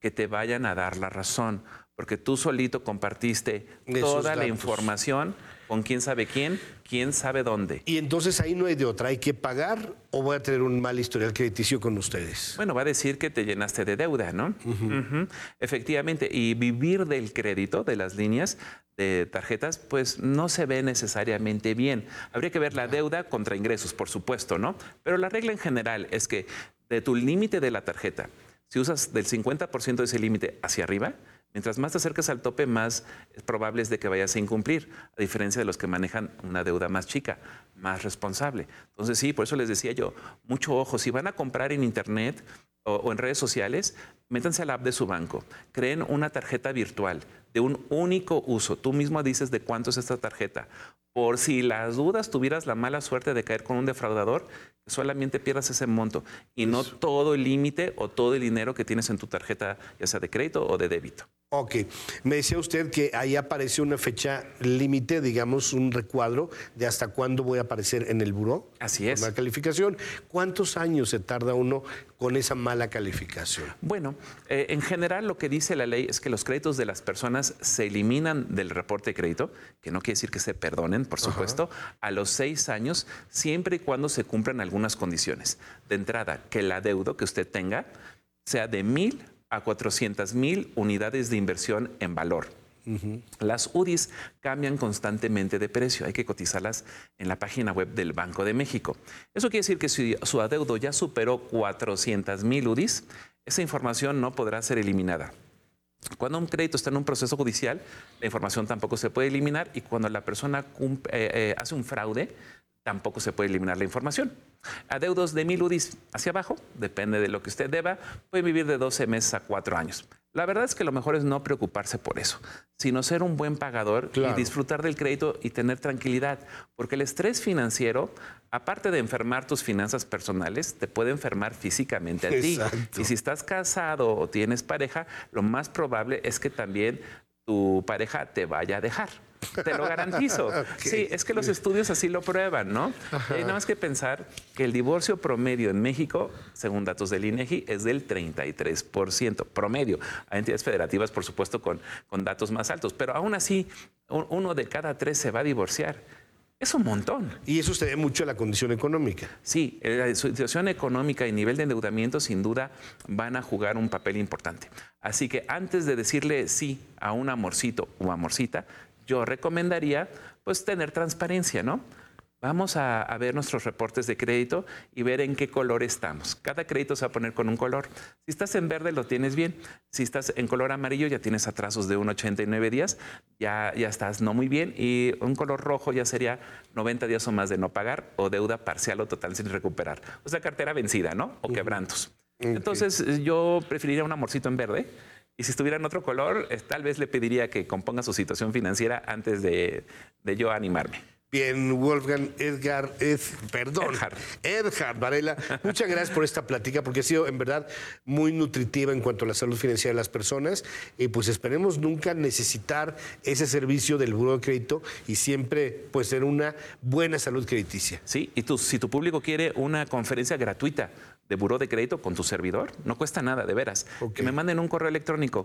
que te vayan a dar la razón, porque tú solito compartiste toda la información con quién sabe dónde. Y entonces ahí no hay de otra, ¿hay que pagar o voy a tener un mal historial crediticio con ustedes? Bueno, va a decir que te llenaste de deuda, ¿no? Efectivamente, y vivir del crédito, de las líneas de tarjetas, pues no se ve necesariamente bien. Habría que ver la deuda contra ingresos, por supuesto, ¿no? Pero la regla en general es que de tu límite de la tarjeta, si usas del 50% de ese límite hacia arriba, mientras más te acerques al tope, más probable es de que vayas a incumplir, a diferencia de los que manejan una deuda más chica, más responsable. Entonces sí, por eso les decía yo, mucho ojo, si van a comprar en internet o en redes sociales, métanse a la app de su banco, creen una tarjeta virtual de un único uso. Tú mismo dices de cuánto es esta tarjeta. Por si las dudas tuvieras la mala suerte de caer con un defraudador, solamente pierdas ese monto y no todo el límite o todo el dinero que tienes en tu tarjeta, ya sea de crédito o de débito. Ok, me decía usted que ahí aparece una fecha límite, digamos un recuadro de hasta cuándo voy a aparecer en el buró. Así es. La calificación. ¿Cuántos años se tarda uno con esa mala calificación? Bueno, en general lo que dice la ley es que los créditos de las personas se eliminan del reporte de crédito, que no quiere decir que se perdonen, por supuesto, a los 6 años, siempre y cuando se cumplan algunas condiciones. De entrada, que el adeudo que usted tenga sea de 1,000 a 400,000 unidades de inversión en valor. Las UDIs cambian constantemente de precio, hay que cotizarlas en la página web del Banco de México. Eso quiere decir que si su adeudo ya superó 400,000 UDIs, esa información no podrá ser eliminada. Cuando un crédito está en un proceso judicial, la información tampoco se puede eliminar, y cuando la persona hace un fraude, tampoco se puede eliminar la información. Adeudos de 1,000 UDIs hacia abajo, depende de lo que usted deba, puede vivir de 12 meses a 4 años. La verdad es que lo mejor es no preocuparse por eso, sino ser un buen pagador y disfrutar del crédito y tener tranquilidad, porque el estrés financiero, aparte de enfermar tus finanzas personales, te puede enfermar físicamente a ti. Y si estás casado o tienes pareja, lo más probable es que también tu pareja te vaya a dejar. Te lo garantizo. Sí, es que los estudios así lo prueban, ¿no? Nada más que pensar que el divorcio promedio en México, según datos del INEGI, es del 33% promedio. Hay entidades federativas, por supuesto, con datos más altos, pero aún así, 1 de cada 3 se va a divorciar. Es un montón. Y eso se debe mucho a la condición económica. Sí, la situación económica y nivel de endeudamiento sin duda van a jugar un papel importante. Así que antes de decirle sí a un amorcito o amorcita, yo recomendaría pues tener transparencia, ¿no? Vamos a ver nuestros reportes de crédito y ver en qué color estamos. Cada crédito se va a poner con un color. Si estás en verde, lo tienes bien. Si estás en color amarillo, ya tienes atrasos de 89 días, ya estás no muy bien. Y un color rojo ya sería 90 días o más de no pagar, o deuda parcial o total sin recuperar. O sea, cartera vencida, ¿no? O quebrantos. Entonces, yo preferiría un amorcito en verde. Y si estuviera en otro color, tal vez le pediría que componga su situación financiera antes de yo animarme. Bien, Wolfgang Edhard Varela, muchas gracias por esta plática, porque ha sido en verdad muy nutritiva en cuanto a la salud financiera de las personas, y pues esperemos nunca necesitar ese servicio del buró de crédito y siempre pues tener una buena salud crediticia. Sí, y si tu público quiere una conferencia gratuita de buró de crédito con tu servidor, no cuesta nada, de veras. Que me manden un correo electrónico,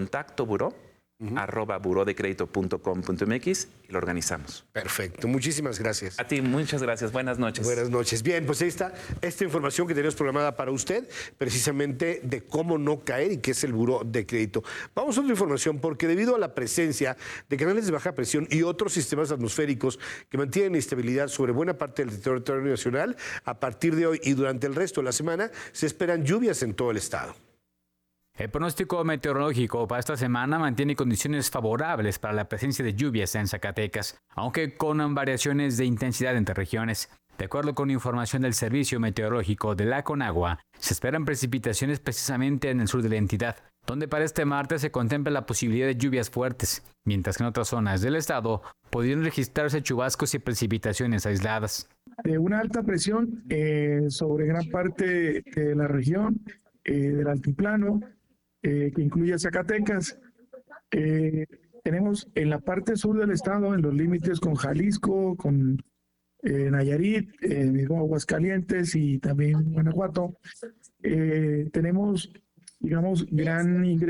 contactoburó@burodecredito.com.mx, y lo organizamos. Perfecto, muchísimas gracias. A ti, muchas gracias. Buenas noches. Buenas noches. Bien, pues ahí está esta información que tenemos programada para usted, precisamente de cómo no caer y qué es el buró de crédito. Vamos a otra información, porque debido a la presencia de canales de baja presión y otros sistemas atmosféricos que mantienen estabilidad sobre buena parte del territorio nacional, a partir de hoy y durante el resto de la semana se esperan lluvias en todo el estado. El pronóstico meteorológico para esta semana mantiene condiciones favorables para la presencia de lluvias en Zacatecas, aunque con variaciones de intensidad entre regiones. De acuerdo con información del Servicio Meteorológico de la Conagua, se esperan precipitaciones precisamente en el sur de la entidad, donde para este martes se contempla la posibilidad de lluvias fuertes, mientras que en otras zonas del estado podrían registrarse chubascos y precipitaciones aisladas. De una alta presión sobre gran parte de la región del altiplano, que incluye Zacatecas. Tenemos en la parte sur del estado, en los límites con Jalisco, con Nayarit, Aguascalientes y también Guanajuato, tenemos digamos, gran ingreso